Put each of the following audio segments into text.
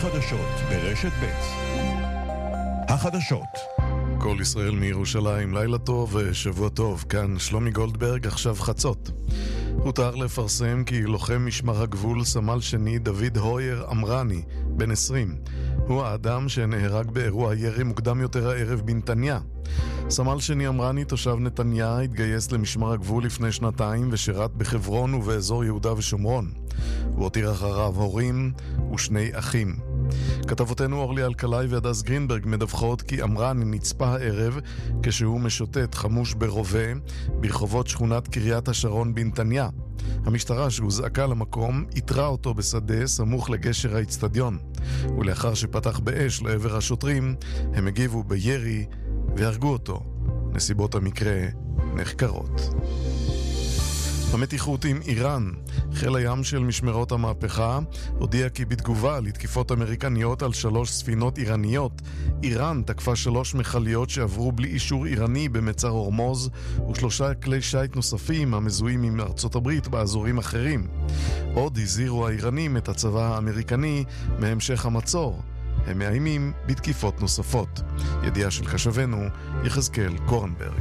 החדשות ברשת ב'. החדשות. כל ישראל מירושלים, לילה טוב ושבוע טוב. כאן שלומי גולדברג, עכשיו חצות. הותר לפרסם כי לוחם משמר הגבול סמל שני דוד הויר אמרני, בן 20. הוא האדם שנהרג באירוע ירי מוקדם יותר הערב בנתניה. סמל שני אמרני, תושב נתניה, התגייס למשמר הגבול לפני 2 ושירת בחברון ובאזור יהודה ושומרון. הוא הותיר אחריו הורים ושני אחים. כתבותינו אורלי אלקלעי והדס גרינברג מדווחות כי אמרני נצפה הערב כשהוא משוטט חמוש ברובה ברחובות שכונת קריית השרון בנתניה. המשטרה שהוזעקה למקום איתרה אותו בשדה סמוך לגשר האצטדיון, ולאחר שפתח באש לעבר השוטרים הם הגיבו בירי והרגו אותו. נסיבות המקרה נחקרות. המתיחות עם איראן. חיל הים של משמרות המהפכה הודיע כי בתגובה לתקיפות אמריקניות על 3 ספינות איראניות, איראן תקפה 3 מכליות שעברו בלי אישור איראני במצר הורמוז ו3 כלי שייט נוספים המזוהים עם ארצות הברית באזורים אחרים. עוד הזהירו האיראנים את הצבא האמריקני מהמשך המצור. הם מאיימים בתקיפות נוספות. ידיעה של קשבנו יחזקאל קורנברג.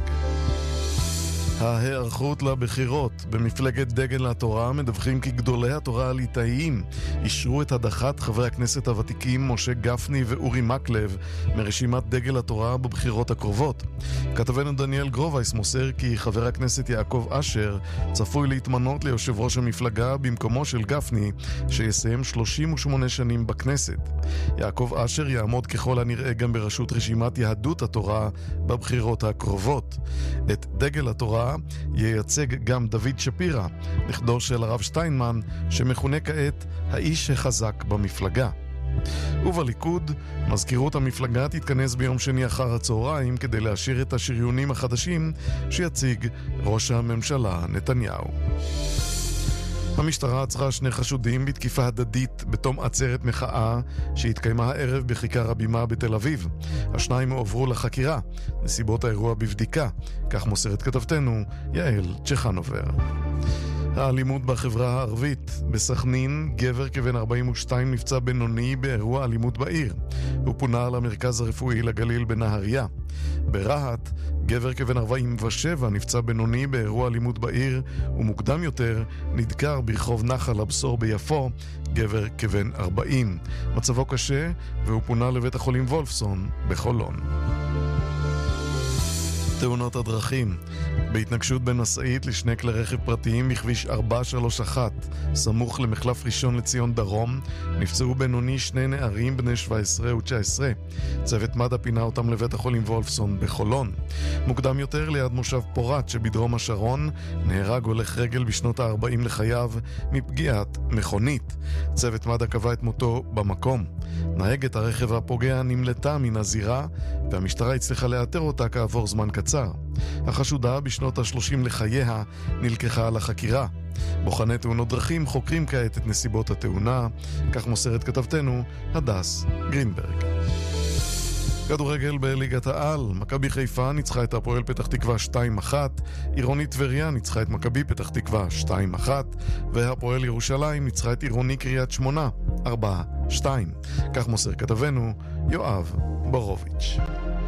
ההיערכות לבחירות. במפלגת דגל התורה מדווחים כי גדולי התורה הליטאיים אישרו את הדחת חברי הכנסת הוותיקים משה גפני ואורי מקלב מרשימת דגל התורה בבחירות הקרובות. כתבנו דניאל גרובייס מוסר כי חבר הכנסת יעקב אשר צפוי להתמנות ליושב ראש המפלגה במקומו של גפני שיסיים 38 שנים בכנסת. יעקב אשר יעמוד ככל הנראה גם בראשות רשימת יהדות התורה בבחירות הקרובות. את דגל התורה ייצג גם דוד שפירא, נכדו של הרב שטיינמן, שמכונה כעת האיש החזק במפלגה. ובליכוד, מזכירות המפלגה תתכנס ביום שני אחר הצהריים כדי להשאיר את השריונים החדשים שיציג ראש הממשלה נתניהו. המשטרה עצרה 2 חשודים בתקיפה הדדית בתום עצרת מחאה שהתקיימה הערב בכיכר הבימה בתל אביב. השניים הועברו לחקירה. נסיבות האירוע בבדיקה, כך מוסרת כתבתנו יעל צ'חנובר. האלימות בחברה הערבית. בסכנין, גבר כבן 42 נפצע בינוני באירוע אלימות בעיר. הוא פונה למרכז הרפואי לגליל בנהריה. ברהט, גבר כבן 47 נפצע בינוני באירוע אלימות בעיר, ומוקדם יותר נדקר ברחוב נחל הבשור ביפו, גבר כבן 40. מצבו קשה והוא פונה לבית החולים וולפסון בחולון. תאונות הדרכים. בהתנגשות בין משאית ל2 כלי רכב פרטיים בכביש 431 סמוך למחלף ראשון לציון דרום נפצעו בינוני 2 נערים בני 17 ו-19. צוות מד"א פינה אותם לבית החולים וולפסון בחולון. מוקדם יותר ליד מושב פורת שבדרום השרון נהרג הולך רגל בשנות ה-40 לחייו מפגיעת מכונית. צוות מד"א קבע את מותו במקום. נהגת הרכב הפוגע נמלטה מן הזירה והמשטרה הצליחה לאתר אותה כעבור זמן קצר. החשודה בשנות ה-30 לחייה נלקחה לחקירה. בוחני תאונות דרכים חוקרים כעת את נסיבות התאונה, כך מוסרת כתבתנו הדס גרינברג. כדורגל בליגת העל. מכבי חיפה ניצחה את הפועל פתח תקווה 2-1, עירוני טבריה ניצחה את מכבי פתח תקווה 2-1, והפועל ירושלים ניצחה את עירוני קריית שמונה 4-2. כך מוסר כתבנו יואב ברוביץ'.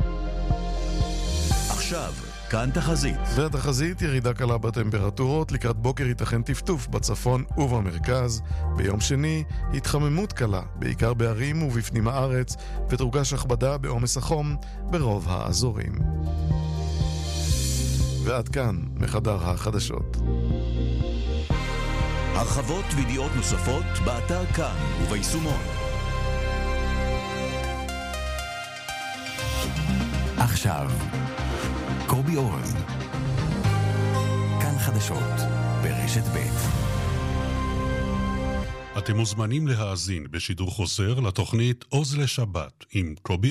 עכשיו כאן תחזית. והתחזית ירידה קלה בטמפרטורות, לקראת בוקר ייתכן טפטוף בצפון ובמרכז. ביום שני התחממות קלה, בעיקר בערים ובפנים הארץ, ותורגש הכבדה בעומס החום ברוב האזורים. ועד כאן מחדר החדשות. הרחבות וידיעות נוספות באתר כאן וביישומון. עכשיו קובי אורן, כאן חדשות ברשת ב'. אתם מוזמנים להאזין בשידור חוזר לתוכנית עוז לשבת עם קובי